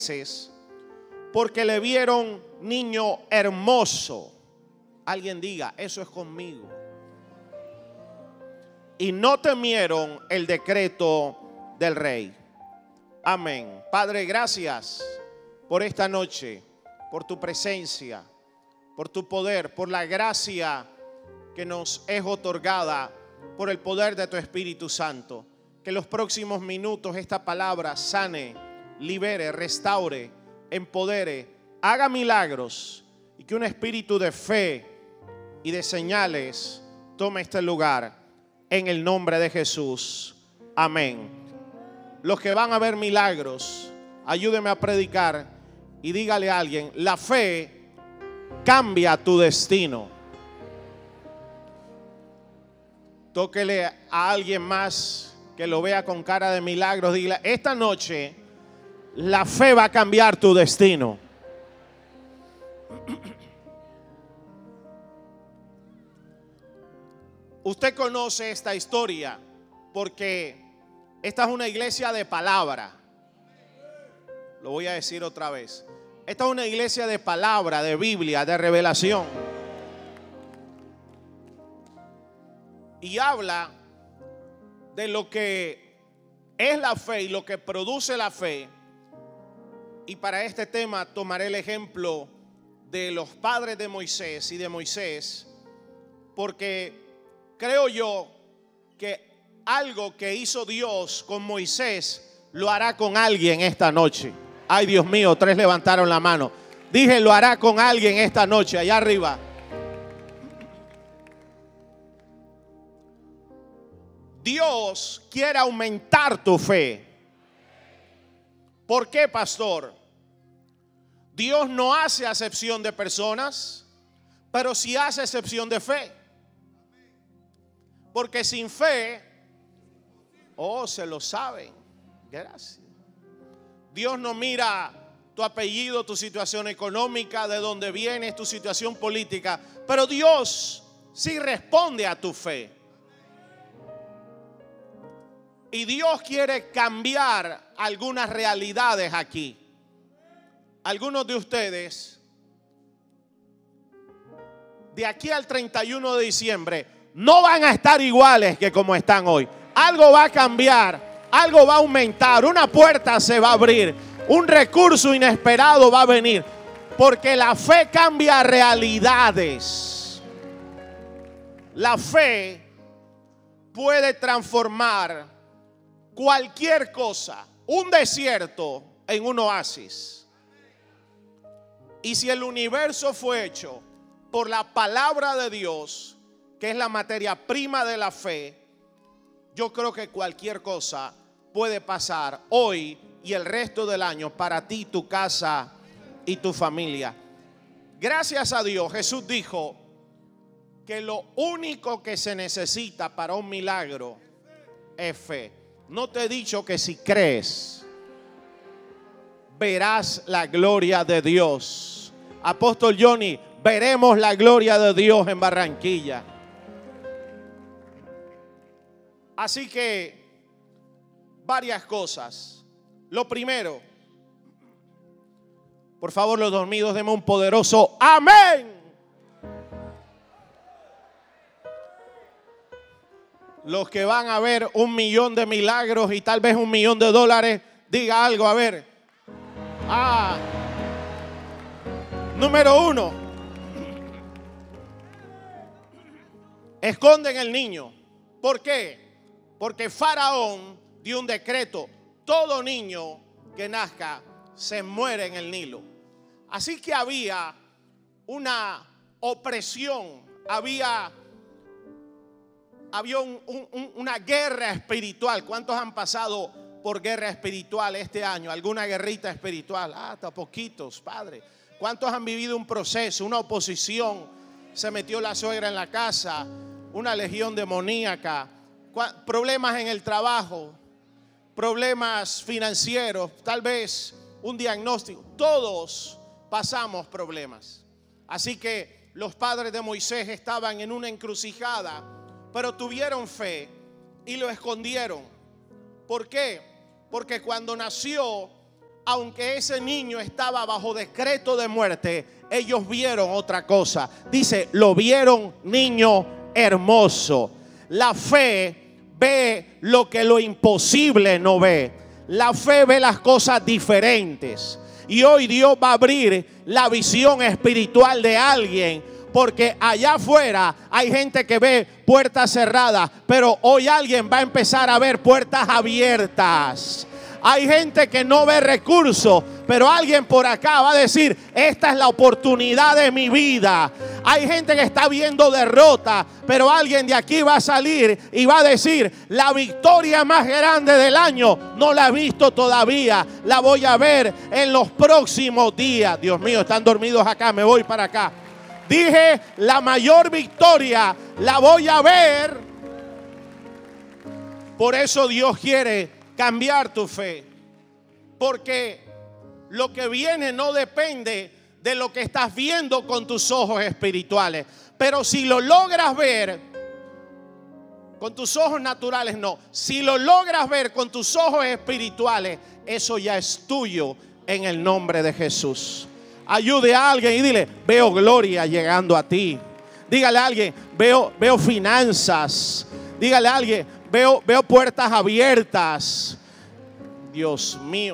porque le vieron niño hermoso. Alguien diga, eso es conmigo. Y no temieron el decreto del rey. Amén. Padre, gracias por esta noche, por tu presencia, por tu poder, por la gracia que nos es otorgada por el poder de tu Espíritu Santo. Que en los próximos minutos esta palabra sane, libere, restaure, empodere, haga milagros y que un espíritu de fe y de señales tome este lugar en el nombre de Jesús. Amén. Los que van a ver milagros, ayúdeme a predicar y dígale a alguien, la fe cambia tu destino. Tóquele a alguien más que lo vea con cara de milagros. Dile, esta noche la fe va a cambiar tu destino. Usted conoce esta historia porque esta es una iglesia de palabra. Lo voy a decir otra vez. Esta es una iglesia de palabra, de Biblia, de revelación. Y habla de lo que es la fe y lo que produce la fe. Y para este tema tomaré el ejemplo de los padres de Moisés y de Moisés, porque creo yo que algo que hizo Dios con Moisés lo hará con alguien esta noche. Ay, Dios mío, 3 levantaron la mano. Dije, lo hará con alguien esta noche, allá arriba. Dios quiere aumentar tu fe. ¿Por qué, pastor? Dios no hace acepción de personas, pero sí hace excepción de fe. Porque sin fe, se lo saben. Gracias. Dios no mira tu apellido, tu situación económica, de dónde vienes, tu situación política, pero Dios sí responde a tu fe. Y Dios quiere cambiar algunas realidades aquí. Algunos de ustedes, de aquí al 31 de diciembre, no van a estar iguales que como están hoy. Algo va a cambiar, algo va a aumentar, una puerta se va a abrir, un recurso inesperado va a venir, porque la fe cambia realidades. La fe puede transformar cualquier cosa, un desierto en un oasis. Y si el universo fue hecho por la palabra de Dios, que es la materia prima de la fe, yo creo que cualquier cosa puede pasar hoy y el resto del año para ti, tu casa y tu familia. Gracias a Dios, Jesús dijo que lo único que se necesita para un milagro es fe. No te he dicho que si crees, verás la gloria de Dios. Apóstol Johnny, veremos la gloria de Dios en Barranquilla. Así que, varias cosas. Lo primero, por favor, los dormidos, denme un poderoso amén. Los que van a ver 1 millón de milagros y tal vez $1 millón, diga algo, a ver. Número 1. Esconden el niño. ¿Por qué? Porque Faraón dio un decreto. Todo niño que nazca se muere en el Nilo. Así que había una opresión, había una guerra espiritual. ¿Cuántos han pasado por guerra espiritual este año? ¿Alguna guerrita espiritual? Hasta poquitos, padre. ¿Cuántos han vivido un proceso, una oposición? Se metió la suegra en la casa, una legión demoníaca, problemas en el trabajo, problemas financieros, tal vez un diagnóstico. Todos pasamos problemas. Así que los padres de Moisés estaban en una encrucijada, pero tuvieron fe y lo escondieron. ¿Por qué? Porque cuando nació aunque ese niño estaba bajo decreto de muerte, ellos vieron otra cosa. Dice, lo vieron niño hermoso. La fe ve lo que lo imposible no ve. La fe ve las cosas diferentes. Y hoy Dios va a abrir la visión espiritual de alguien, porque allá afuera hay gente que ve puertas cerradas, pero hoy alguien va a empezar a ver puertas abiertas. Hay gente que no ve recursos, pero alguien por acá va a decir, esta es la oportunidad de mi vida. Hay gente que está viendo derrota, pero alguien de aquí va a salir y va a decir, la victoria más grande del año no la he visto todavía, la voy a ver en los próximos días. Dios mío, están dormidos acá, me voy para acá. Dije, la mayor victoria la voy a ver. Por eso Dios quiere cambiar tu fe, porque lo que viene no depende de lo que estás viendo con tus ojos espirituales. Pero si lo logras ver con tus ojos naturales, no. Si lo logras ver con tus ojos espirituales, eso ya es tuyo en el nombre de Jesús. Ayude a alguien y dile, veo gloria llegando a ti. Dígale a alguien, veo finanzas. Dígale a alguien, veo puertas abiertas. Dios mío.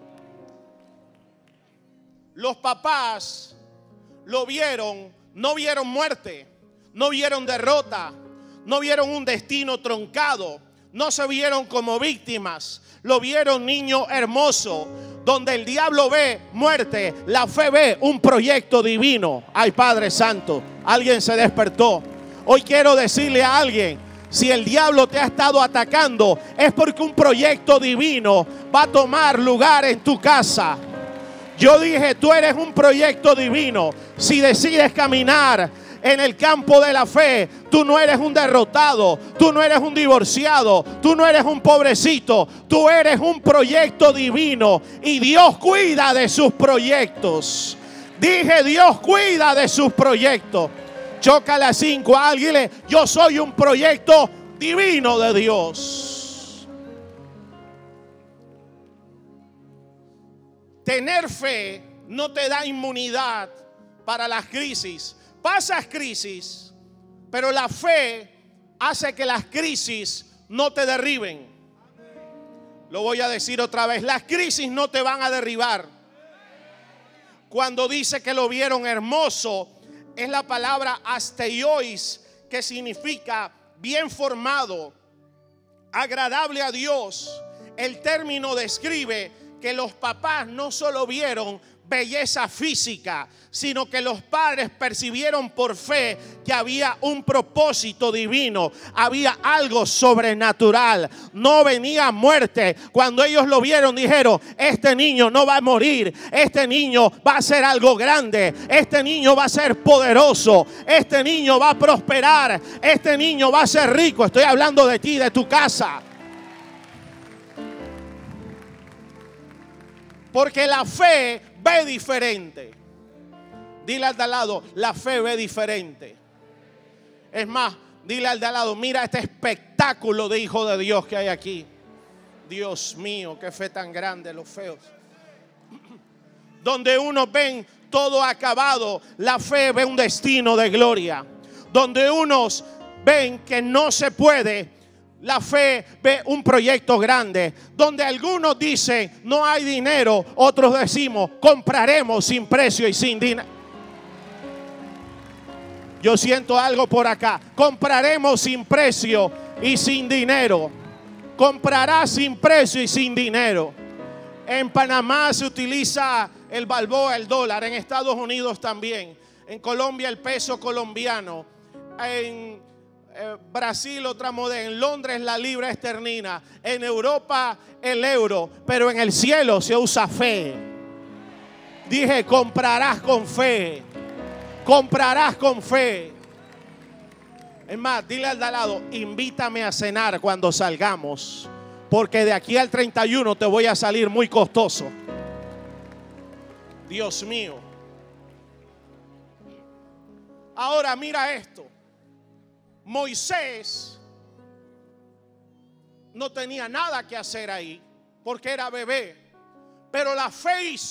Los papás lo vieron, no vieron muerte, no vieron derrota, no vieron un destino truncado, no se vieron como víctimas, lo vieron niño hermoso. Donde el diablo ve muerte, la fe ve un proyecto divino. Ay, Padre Santo, alguien se despertó. Hoy quiero decirle a alguien, si el diablo te ha estado atacando, es porque un proyecto divino va a tomar lugar en tu casa. Yo dije, tú eres un proyecto divino. Si decides caminar en el campo de la fe, tú no eres un derrotado, tú no eres un divorciado, tú no eres un pobrecito, tú eres un proyecto divino y Dios cuida de sus proyectos. Dije, Dios cuida de sus proyectos. Chócale a 5 a alguien y dile, yo soy un proyecto divino de Dios. Tener fe no te da inmunidad para las crisis. Pasas crisis, pero la fe hace que las crisis no te derriben. Lo voy a decir otra vez, las crisis no te van a derribar. Cuando dice que lo vieron hermoso, es la palabra asteiois, que significa bien formado, agradable a Dios. El término describe que los papás no solo vieron belleza física, sino que los padres percibieron por fe que había un propósito divino, había algo sobrenatural, no venía muerte. Cuando ellos lo vieron dijeron, este niño no va a morir, este niño va a hacer algo grande, este niño va a ser poderoso, este niño va a prosperar, este niño va a ser rico. Estoy hablando de ti, de tu casa. Porque la fe ve diferente. Dile al de al lado, la fe ve diferente. Es más, dile al de al lado, mira este espectáculo de hijo de Dios que hay aquí. Dios mío, qué fe tan grande, los feos. Donde unos ven todo acabado, la fe ve un destino de gloria. Donde unos ven que no se puede, la fe ve un proyecto grande. Donde algunos dicen no hay dinero, otros decimos compraremos sin precio y sin dinero. Yo siento algo por acá. Compraremos sin precio y sin dinero. Comprarás sin precio y sin dinero. En Panamá se utiliza el balboa, el dólar. En Estados Unidos también. En Colombia el peso colombiano. En Brasil otra moneda, en Londres la libra esterlina, en Europa el euro, pero en el cielo se usa fe. Dije, comprarás con fe, comprarás con fe. Es más, dile al de al lado, invítame a cenar cuando salgamos, porque de aquí al 31 te voy a salir muy costoso. Dios mío. Ahora mira esto. Moisés no tenía nada que hacer ahí porque era bebé, Pero la fe